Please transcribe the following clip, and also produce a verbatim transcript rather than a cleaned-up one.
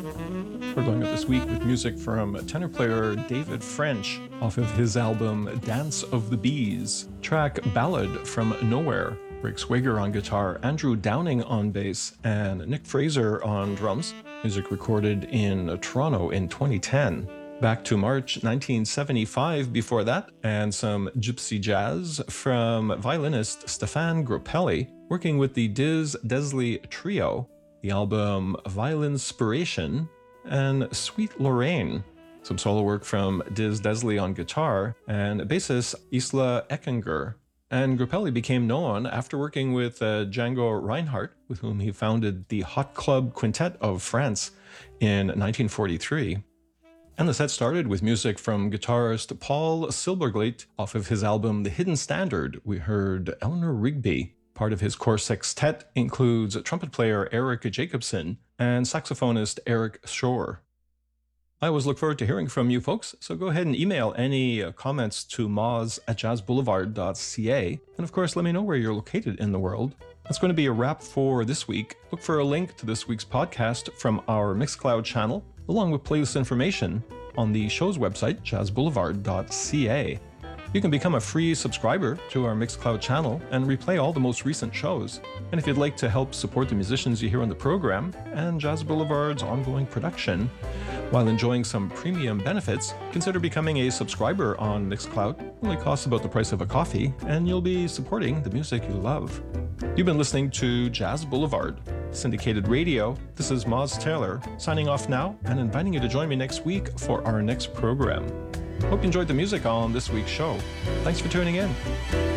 We're going out this week with music from tenor player David French off of his album Dance of the Bees. Track Ballad from Nowhere. Rick Swager on guitar, Andrew Downing on bass, and Nick Fraser on drums. Music recorded in Toronto in twenty ten. Back to March nineteen seventy-five before that, and some gypsy jazz from violinist Stefan Grappelli, working with the Diz Desley Trio, the album Violinspiration, and Sweet Lorraine. Some solo work from Diz Desley on guitar, and bassist Isla Eckinger. And Grappelli became known after working with uh, Django Reinhardt, with whom he founded the Hot Club Quintet of France in nineteen forty-three. And the set started with music from guitarist Paul Silbergleit off of his album The Hidden Standard. We heard Eleanor Rigby. Part of his core sextet includes trumpet player Eric Jacobson and saxophonist Eric Shore. I always look forward to hearing from you folks, so go ahead and email any uh, comments to moz at jazz boulevard dot c a, and of course let me know where you're located in the world. That's going to be a wrap for this week. Look for a link to this week's podcast from our Mixcloud channel, along with playlist information on the show's website, jazz boulevard dot c a. You can become a free subscriber to our Mixcloud channel and replay all the most recent shows. And if you'd like to help support the musicians you hear on the program and Jazz Boulevard's ongoing production, while enjoying some premium benefits, consider becoming a subscriber on Mixcloud. It only costs about the price of a coffee, and you'll be supporting the music you love. You've been listening to Jazz Boulevard, syndicated radio. This is Moz Taylor, signing off now and inviting you to join me next week for our next program. Hope you enjoyed the music on this week's show. Thanks for tuning in.